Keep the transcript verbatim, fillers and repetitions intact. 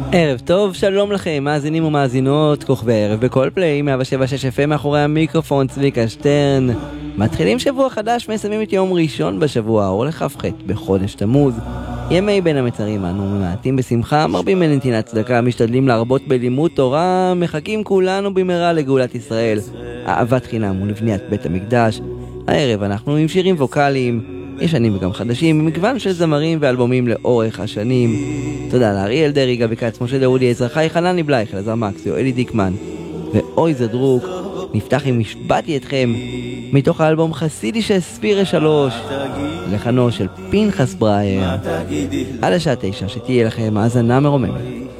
ערב טוב, שלום לכם, מאזינים ומאזינות, כוכבי ערב בכל פליי, מאה שבע שש אף אם מאחורי המיקרופון, צביקה שטרן. מתחילים שבוע חדש, מסיימים את יום ראשון בשבוע, אור לכף ח' בחודש תמוז. ימי בין המצרים, אנו ממעטים בשמחה, מרבים בנתינת צדקה, משתדלים להרבות בלימוד תורה, מחכים כולנו במהרה לגאולת ישראל, אהבת חינם ולבניית בית המקדש. הערב אנחנו עם שירים ווקליים, ישנים וגם חדשים, מגוון של זמרים ואלבומים לאורך השנים. תודה לאריאל דרי, גבי כץ, משה דרודי, עזרא חי, חנני בלייך, אלעזר מקס, יואלי דיקמן ואוי זדרוק. נפתח עם משפטי אתכם מתוך האלבום חסידי של ספירה שלוש, לחנו של פנחס בראייר. עד השעה תשע, שתהיה לכם האזנה מרוממת.